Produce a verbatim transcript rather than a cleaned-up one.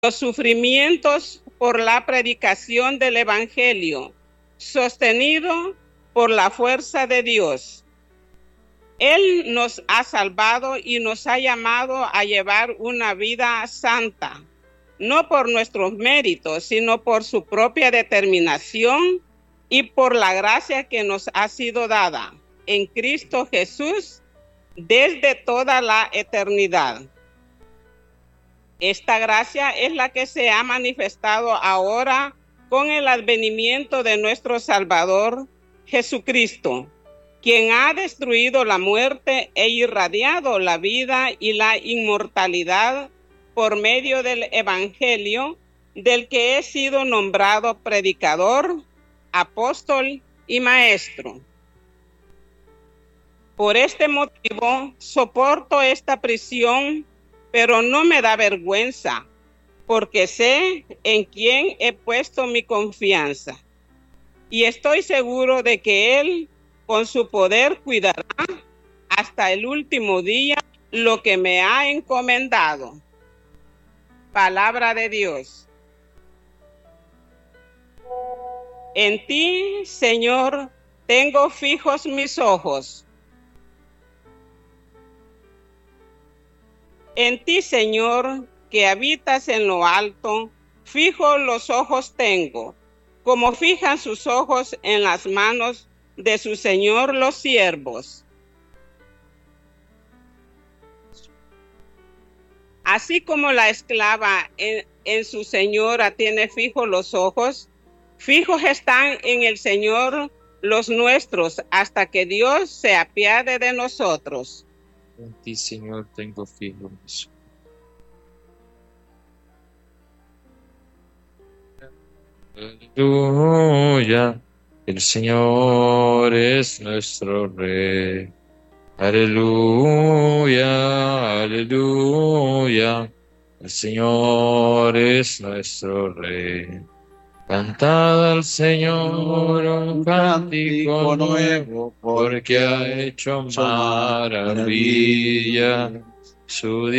los sufrimientos por la predicación del Evangelio, sostenido por la fuerza de Dios. Él nos ha salvado y nos ha llamado a llevar una vida santa, no por nuestros méritos, sino por su propia determinación y por la gracia que nos ha sido dada en Cristo Jesús desde toda la eternidad. Esta gracia es la que se ha manifestado ahora con el advenimiento de nuestro Salvador Jesucristo, quien ha destruido la muerte e irradiado la vida y la inmortalidad por medio del Evangelio, del que he sido nombrado predicador, apóstol y maestro. Por este motivo soporto esta prisión, pero no me da vergüenza, porque sé en quién he puesto mi confianza. Y estoy seguro de que Él, con su poder, cuidará hasta el último día lo que me ha encomendado. Palabra de Dios. En ti, Señor, tengo fijos mis ojos. En ti, Señor, que habitas en lo alto, fijo los ojos tengo, como fijan sus ojos en las manos de su Señor los siervos. Así como la esclava en, en su señora tiene fijos los ojos, fijos están en el Señor los nuestros, hasta que Dios se apiade de nosotros. En ti, Señor, tengo fijo mis ojos. Aleluya, el Señor es nuestro Rey. Aleluya, aleluya, el Señor es nuestro Rey. Cantad al Señor un cántico nuevo, porque ha hecho maravilla. Su